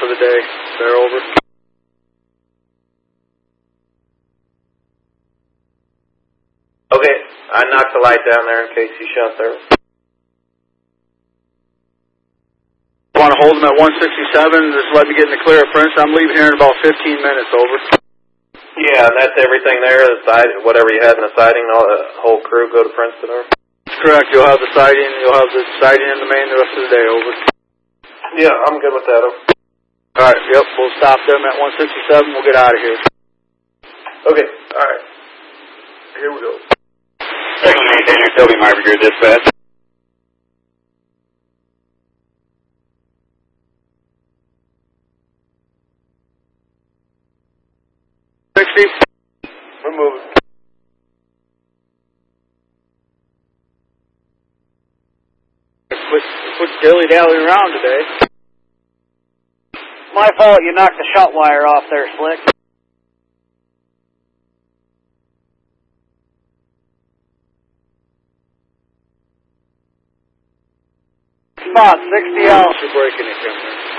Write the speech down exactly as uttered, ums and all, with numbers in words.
for the day. They're over. Okay, I knocked the light down there in case you shot there. Want to hold them at one sixty-seven, just let me get in the clear of Princeton. I'm leaving here in about fifteen minutes, over. Yeah, and that's everything there, the side, whatever you had in the siding, all the whole crew go to Princeton, over? That's correct. You'll have the siding, you'll have the siding in the main the rest of the day, over. Yeah, I'm good with that, over. Alright, yep, we'll stop them at one sixty-seven, we'll get out of here. Okay, alright. Here we go. Section eight, Daniel, Toby, Marvin, Grid, dispatch. sixty. We're moving. Quit, quit dilly-dallying around today. My fault you knocked the shot wire off there, Slick. Spot, sixty out. You're breaking it, Cameron.